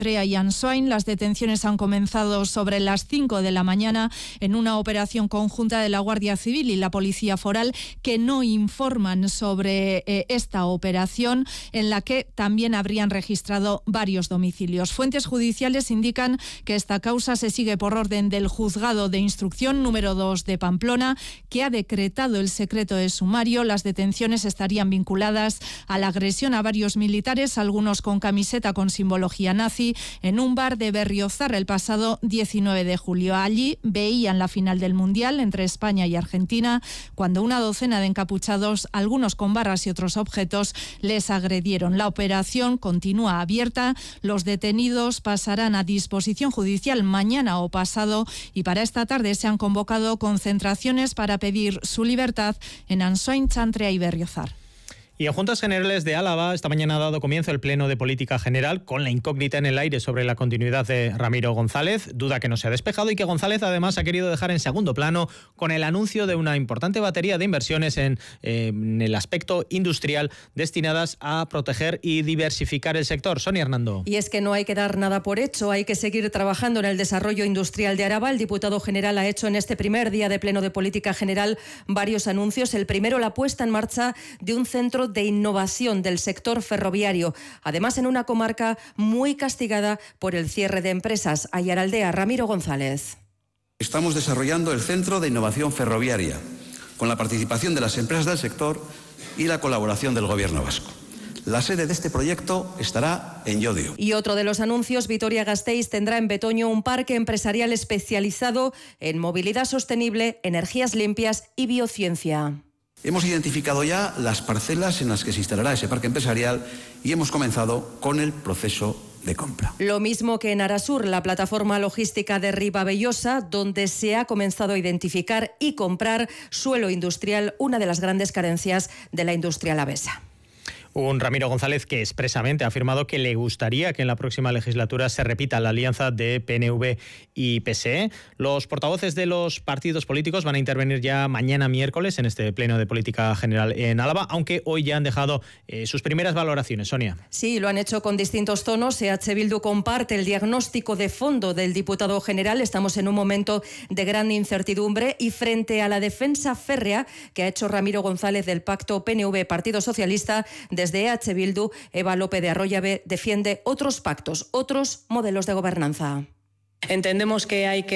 y Ansoain. Las detenciones han comenzado sobre las 5 de la mañana en una operación conjunta de la Guardia Civil y la Policía Foral, que no informan sobre esta operación, en la que también habrían registrado varios domicilios. Fuentes judiciales indican que esta causa se sigue por orden del Juzgado de Instrucción número 2 de Pamplona, que ha decretado el secreto de sumario. Las detenciones estarían vinculadas a la agresión a varios militares, algunos con camiseta con simbología nazi, en un bar de Berriozar el pasado 19 de julio. Allí veían la final del Mundial entre España y Argentina cuando una docena de encapuchados, algunos con barras y otros objetos, les agredieron. La operación continúa abierta. Los detenidos pasarán a disposición judicial mañana o pasado, y para esta tarde se han convocado concentraciones para pedir su libertad en Ansoain, Chantrea y Berriozar. Y en Juntas Generales de Álava, esta mañana ha dado comienzo el Pleno de Política General, con la incógnita en el aire sobre la continuidad de Ramiro González, duda que no se ha despejado y que González además ha querido dejar en segundo plano con el anuncio de una importante batería de inversiones en el aspecto industrial destinadas a proteger y diversificar el sector. Sonia Hernando. Y es que no hay que dar nada por hecho, hay que seguir trabajando en el desarrollo industrial de Araba. El diputado general ha hecho en este primer día de Pleno de Política General varios anuncios. El primero, la puesta en marcha de un centro de innovación del sector ferroviario, además en una comarca muy castigada por el cierre de empresas. Aiaraldea, Ramiro González. Estamos desarrollando el Centro de Innovación Ferroviaria, con la participación de las empresas del sector y la colaboración del Gobierno vasco. La sede de este proyecto estará en Llodio. Y otro de los anuncios, Vitoria-Gasteiz tendrá en Betoño un parque empresarial especializado en movilidad sostenible, energías limpias y biociencia. Hemos identificado ya las parcelas en las que se instalará ese parque empresarial y hemos comenzado con el proceso de compra. Lo mismo que en Arasur, la plataforma logística de Ribabellosa, donde se ha comenzado a identificar y comprar suelo industrial, una de las grandes carencias de la industria alavesa. Un Ramiro González que expresamente ha afirmado que le gustaría que en la próxima legislatura se repita la alianza de PNV y PSE. Los portavoces de los partidos políticos van a intervenir ya mañana miércoles en este Pleno de Política General en Álava, aunque hoy ya han dejado sus primeras valoraciones. Sonia. Sí, lo han hecho con distintos tonos. EH Bildu comparte el diagnóstico de fondo del diputado general. Estamos en un momento de gran incertidumbre y frente a la defensa férrea que ha hecho Ramiro González del pacto PNV-Partido Socialista, desde EH Bildu, Eva López de Arroyabe defiende otros pactos, otros modelos de gobernanza. Entendemos que hay que